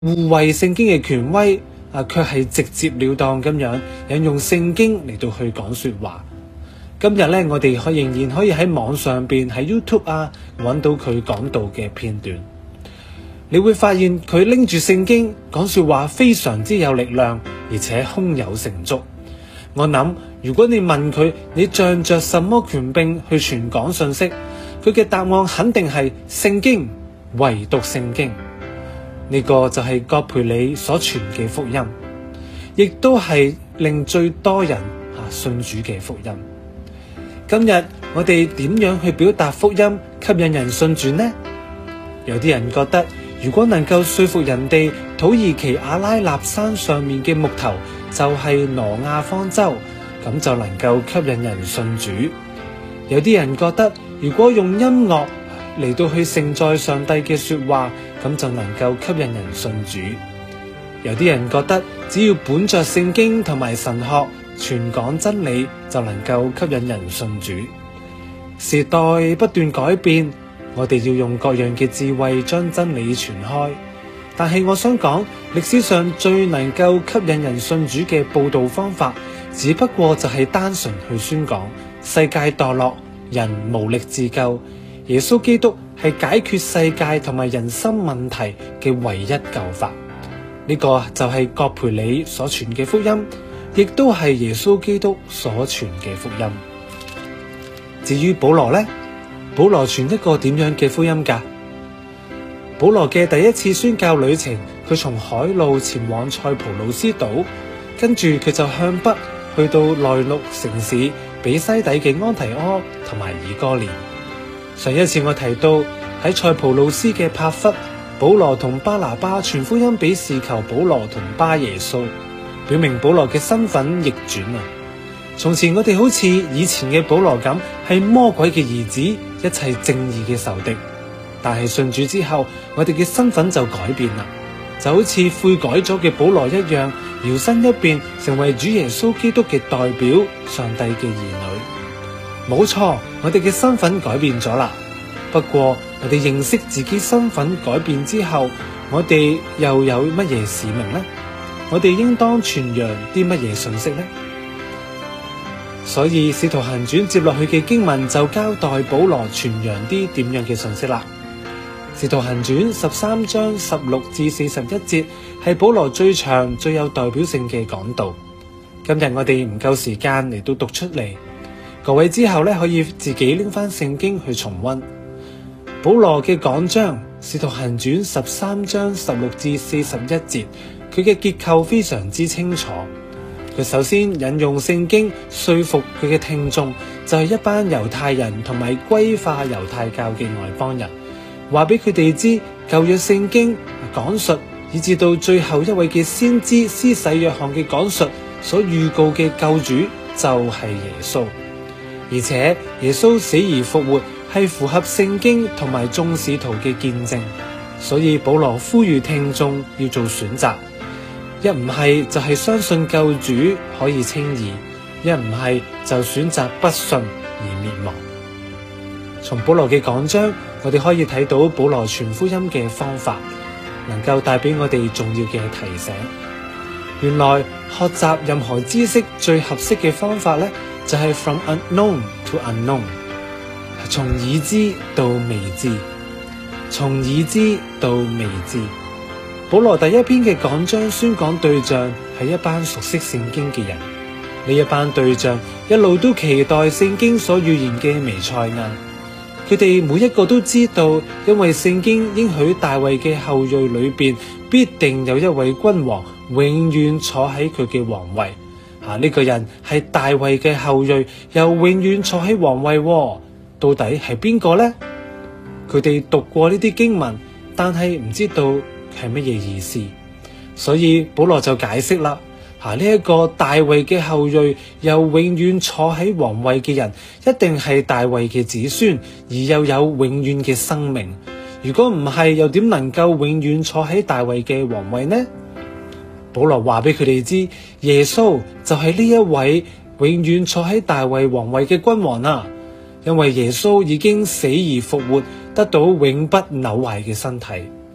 護衛聖經嘅權威卻係直接了當咁樣引用聖經嚟到去講說話。今日咧，我哋仍然可以喺網上邊喺 YouTube 揾到佢講道嘅片段。你會發現佢拎住聖經講說話非常之有力量，而且胸有成竹。我諗，如果你問佢，你仗着什麼權柄去傳講信息，佢嘅答案肯定係聖經，唯獨聖經。呢個就係葛培理所傳嘅福音，亦都係令最多人信主嘅福音。今日我哋點樣去表達福音，吸引人信主呢？有啲人覺得，如果能夠說服人哋土耳其阿拉納山上面嘅木頭就係挪亞方舟，咁就能夠吸引人信主。有啲人覺得，如果用音樂嚟到去承載上帝嘅說話，咁就能夠吸引人信主。有啲人覺得，只要本着聖經同埋神學傳講真理，就能夠吸引人信主。時代不斷改變，我哋要用各樣嘅智慧將真理傳開。但係我想講，歷史上最能夠吸引人信主嘅佈道方法，只不過就係單純去宣講世界墮落，人無力自救，耶穌基督係解決世界同埋人生問題嘅唯一救法。呢個就係葛培理所傳嘅福音，亦都係耶穌基督所傳嘅福音。至於保羅呢？保羅傳一個點樣嘅福音㗎？保羅嘅第一次宣教旅程，佢從海路前往塞浦路斯島，跟住佢就向北去到內陸城市比西底嘅安提阿同埋以哥念。上一次我提到喺塞浦路斯嘅帕弗，保羅同巴拿巴傳福音俾事求保羅同巴耶穌，表明保羅嘅身份逆轉啊！從前我哋好似以前嘅保羅咁，係魔鬼嘅兒子，一切正義嘅仇敵。但係信主之後，我哋嘅身份就改變啦，就好似悔改咗嘅保羅一樣，搖身一變成為主耶穌基督嘅代表，上帝嘅兒女。冇錯，我哋嘅身份改變咗啦。不過我哋認識自己身份改變之後，我哋又有乜嘢使命呢？我哋應當傳揚啲乜嘢信息呢？所以使徒行傳接落去嘅經文就交代保羅傳揚啲點樣嘅信息啦。使徒行傳13章16至41節係保羅最長最有代表性嘅講道。今日我哋唔夠時間嚟到讀出嚟，各位之後可以自己拎翻聖經去重溫保羅嘅講章。使徒行傳13章16至41節，佢嘅結構非常之清楚。佢首先引用聖經說服佢嘅聽眾，就係一班猶太人同埋歸化猶太教嘅外邦人，話俾佢哋知舊約聖經講述，以至到最後一位嘅先知施洗約翰嘅講述所預告嘅救主就係耶穌，而且耶穌死而復活係符合聖經同埋眾使徒嘅見證。所以保羅呼籲聽眾要做選擇，一唔係就係相信救主可以稱義，一唔係就選擇不信而滅亡。從保羅嘅講章，我哋可以睇到保羅傳福音嘅方法，能夠帶俾我哋重要嘅提醒。原來學習任何知識最合適嘅方法就係 from unknown to unknown， 從已知到未知，從已知到未知。保羅第一篇嘅講章宣講對象係一班熟悉聖經嘅人，呢一班對象一路都期待聖經所預言嘅彌賽亞。佢哋每一個都知道，因為聖經應許大衛嘅後裔裏邊必定有一位君王永遠坐喺佢嘅皇位。呢個人係大衛嘅後裔，又永遠坐喺皇位。到底係邊個呢？佢哋讀過呢啲經文，但係唔知道係乜嘢意思，所以保羅就解釋啦。呢一個大衛嘅後裔又永遠坐喺皇位嘅人，一定係大衛嘅子孫，而又有永遠嘅生命。如果唔係，又點能夠永遠坐喺大衛嘅皇位呢？保羅話俾佢哋知，耶穌就係呢一位永遠坐喺大衛皇位嘅君王啊！因為耶穌已經死而復活，得到永不朽壞嘅身體。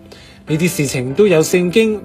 呢啲事情都有聖經